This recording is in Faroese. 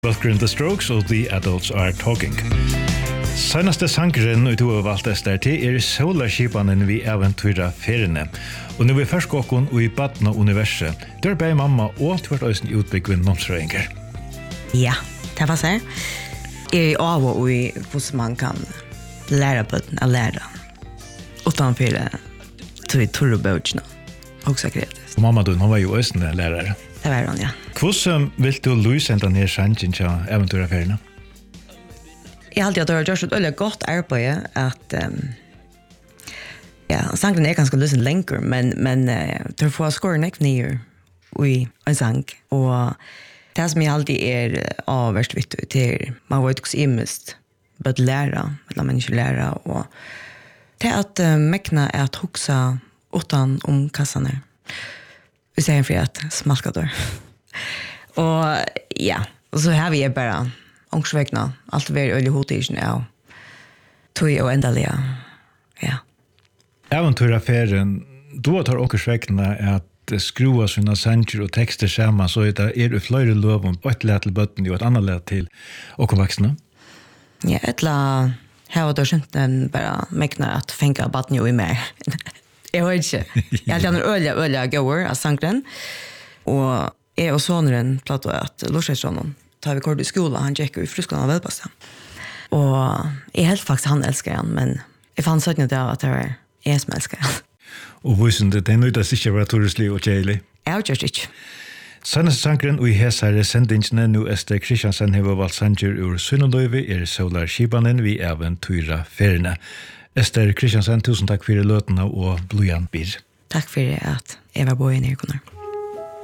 Welcome The Strokes og The Adults Are Talking. Senaste sangren ut av valgt til solarskipanen vi eventyra feriene. Og nu vi først gåkken og i badna universet. Der bei mamma og tvert øysen utbyggven nomsrøyinger. Ja, det var så. Av og i hvordan man kan lære bøtten å lære. Utanfor til turrebøtene. Også kreativt. Og mamma, hun var jo øysen lærere. Det var hun, ja. Hvordan vil du lyse denne sangen til eventyraferiene? Jeg har alltid gjort et veldig godt arbeid at sangen ganske lysen lenger, men du får skåren ikke nye i en sang. Og det som jeg alltid avverst vittig til, man vet ikke imest både lære, eller man ikke lære, og det at mekna at huksa utan kassene. Vi säger för att smalka där. Och ja, och så har vi bara ångsvägna allt väl öle hotigen ja. Tui och ändaliga. Ja. Äventyrafärden då tar ångsvägna att skruva sina sanger och texter samman så att det är flera löv om ett lät till botten och ett annat lät till och vuxna. Ja, ettla här då skönten bara mekna att fänga botten i mer. Jag vet inte. Jag hade öliga gåor av sangren. Och jag och sonren pratade att Lorsetssonen tar vi kort i skolan. Han gick i fruskolan och välpassa. Och jag helt faktiskt han älskar han. Men jag fann sådant att det var jag som älskar han. Och visst det är nöjda sikkert vara turistlig och tjejlig. Jag gör inte. Seneste sangren og i hesare sendingsene nu Ester Kristiansen hever valgt sanger ur Sunnodøyve solarskipanen vi eventyra feriene. Ester Kristiansen, tusen takk for løtene og blodjan bir. Takk for at jeg var på i Nyrkonar.